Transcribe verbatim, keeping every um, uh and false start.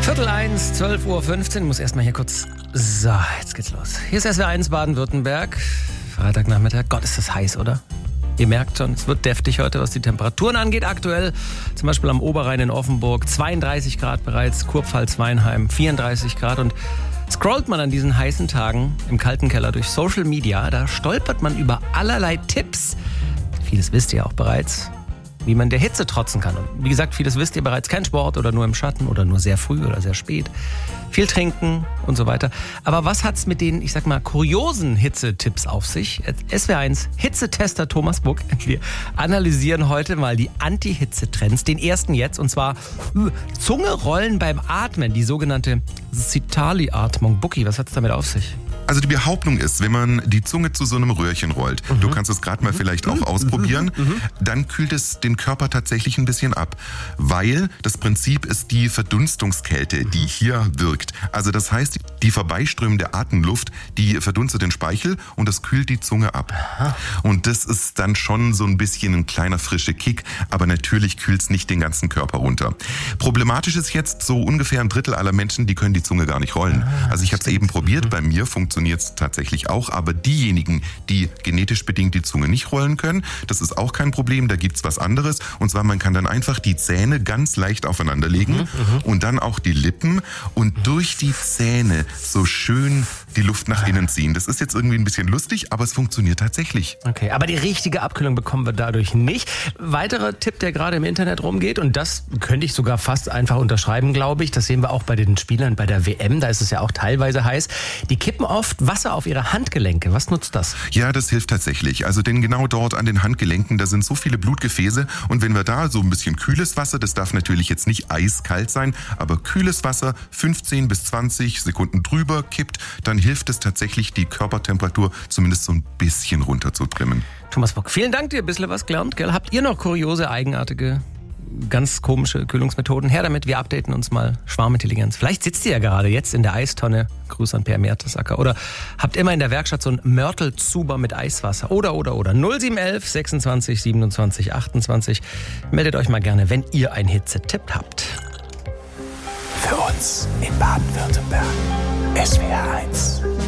Viertel eins, zwölf Uhr fünfzehn. Muss erstmal hier kurz. So, jetzt geht's los. Hier ist S W R eins Baden-Württemberg. Freitagnachmittag. Gott, ist das heiß, oder? Ihr merkt schon, es wird deftig heute, was die Temperaturen angeht. Aktuell zum Beispiel am Oberrhein in Offenburg zweiunddreißig Grad bereits, Kurpfalz-Weinheim vierunddreißig Grad. Und scrollt man an diesen heißen Tagen im kalten Keller durch Social Media, da stolpert man über allerlei Tipps. Vieles wisst ihr auch bereits, wie man der Hitze trotzen kann. Und wie gesagt, vieles wisst ihr bereits, kein Sport oder nur im Schatten oder nur sehr früh oder sehr spät. Viel trinken und so weiter. Aber was hat's mit den, ich sag mal, kuriosen Hitzetipps auf sich? S W R eins Hitzetester Thomas Buck. Wir analysieren heute mal die Anti-Hitze-Trends, den ersten jetzt, und zwar Zunge rollen beim Atmen, die sogenannte Sitali-Atmung. Bucki, was hat's damit auf sich? Also die Behauptung ist, wenn man die Zunge zu so einem Röhrchen rollt, mhm. du kannst es gerade mal vielleicht auch ausprobieren, mhm. dann kühlt es den Körper tatsächlich ein bisschen ab, weil das Prinzip ist die Verdunstungskälte, die hier wirkt. Also das heißt, die vorbeiströmende Atemluft, die verdunstet den Speichel und das kühlt die Zunge ab. Aha. Und das ist dann schon so ein bisschen ein kleiner frischer Kick, aber natürlich kühlt es nicht den ganzen Körper runter. Problematisch ist jetzt, so ungefähr ein Drittel aller Menschen, die können die Zunge gar nicht rollen. Ah, also ich habe es eben probiert, mhm. bei mir funktioniert es tatsächlich auch, aber diejenigen, die genetisch bedingt die Zunge nicht rollen können, das ist auch kein Problem, da gibt's was anderes, und zwar man kann dann einfach die Zähne ganz leicht aufeinander legen mhm, und dann auch die Lippen und durch die Zähne so schön die Luft nach innen ziehen. Das ist jetzt irgendwie ein bisschen lustig, aber es funktioniert tatsächlich. Okay, aber die richtige Abkühlung bekommen wir dadurch nicht. Weiterer Tipp, der gerade im Internet rumgeht, und das könnte ich sogar fast einfach unterschreiben, glaube ich, das sehen wir auch bei den Spielern bei der W M, da ist es ja auch teilweise heiß, die kippen oft Wasser auf ihre Handgelenke. Was nutzt das? Ja, das hilft tatsächlich. Also denn genau dort an den Handgelenken, da sind so viele Blutgefäße, und wenn wir da so ein bisschen kühles Wasser, das darf natürlich jetzt nicht eiskalt sein, aber kühles Wasser fünfzehn bis zwanzig Sekunden drüber kippt, dann hilft es tatsächlich, die Körpertemperatur zumindest so ein bisschen runterzutrimmen. Thomas Bock, vielen Dank dir, ein bisschen was gelernt, gell? Habt ihr noch kuriose, eigenartige, ganz komische Kühlungsmethoden? Her damit, wir updaten uns mal Schwarmintelligenz. Vielleicht sitzt ihr ja gerade jetzt in der Eistonne, Gruß an Per Mertesacker, oder habt immer in der Werkstatt so einen Mörtelzuber mit Eiswasser. Oder, oder, oder. null sieben eins eins sechsundzwanzig siebenundzwanzig achtundzwanzig. Meldet euch mal gerne, wenn ihr einen Hitzetipp habt. Für uns in Baden-Württemberg. S W R eins.